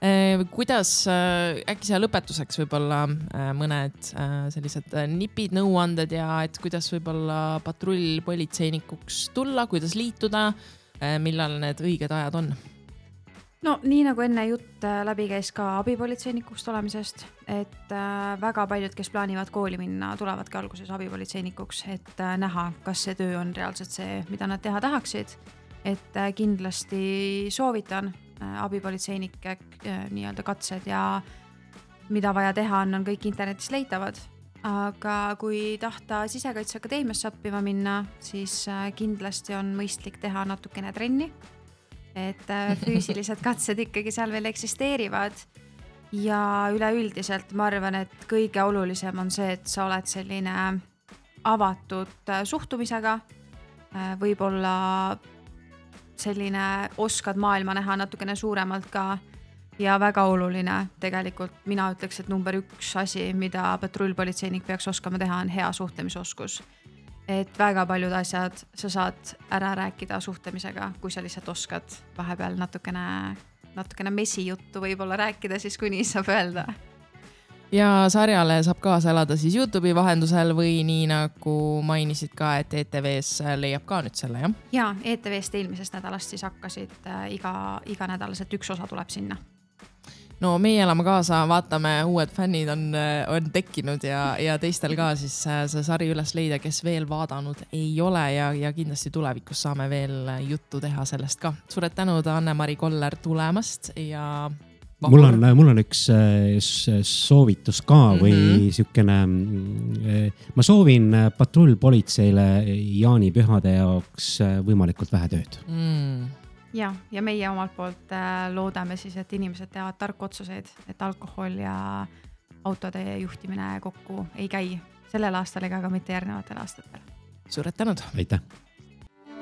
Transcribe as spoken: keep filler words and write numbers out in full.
Kuidas, äkki seal lõpetuseks võib-olla mõned sellised nipid, nõuanded ja et kuidas võib-olla patrullpolitseinikuks tulla, kuidas liituda, millal need õiged ajad on? No nii nagu enne jutt läbi käis ka abipolitseinikuks tulemisest, et väga paljud, kes plaanivad kooli minna, tulevadki alguses abipolitseinikuks, et näha, kas see töö on reaalselt see, mida nad teha tahaksid. Et kindlasti soovitan abipolitseinike nii-öelda katsed ja mida vaja teha on, on kõik internetis leitavad. Aga kui tahta Sisekaitseakadeemiasse õppima minna, siis kindlasti on mõistlik teha natukene trenni. Et füüsilised katsed ikkagi seal veel eksisteerivad ja üleüldiselt ma arvan, et kõige olulisem on see, et sa oled selline avatud suhtumisega, võib-olla selline oskad maailma näha natukene suuremalt ka ja väga oluline tegelikult mina ütleks, et number üks asi, mida patrullpolitseinik peaks oskama teha, on hea suhtlemisoskus. Et väga paljud asjad sa saad ära rääkida suhtlemisega, kui sa lihtsalt oskad vahepeal natukene, natukene mesi juttu võib-olla rääkida, siis kui nii saab öelda. Ja sarjale saab kaasa elada siis YouTube'i vahendusel või nii nagu mainisid ka, et E T V-s leiab ka nüüd selle, jah? Ja, E T V-st eelmisest nädalast siis hakkasid iga, iga nädalaselt üks osa tuleb sinna. No meie elame kaasa, vaatame, uued fännid on, on tekkinud ja, ja teistel ka siis see sari üles leida, kes veel vaadanud ei ole ja, ja kindlasti tulevikus saame veel juttu teha sellest ka. Suured tänud Anne-Mari Koller tulemast ja Mul on, mul on üks soovitus ka või mm-hmm. sükene, ma soovin patrullpolitseile jaanipühade jaoks võimalikult vähe tööd. Mm. Ja, ja meie omalt poolt loodame siis, et inimesed teavad tarku otsuseid, et alkohol ja autode juhtimine kokku ei käi sellel aastal ega ka mitte järgnevatel aastatel. Suured tänud! Aitäh!